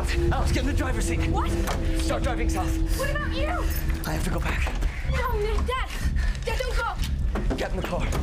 Alex, get in the driver's seat. What? Start driving south. What about you? I have to go back. No, Dad. Dad, don't go. Get in the car.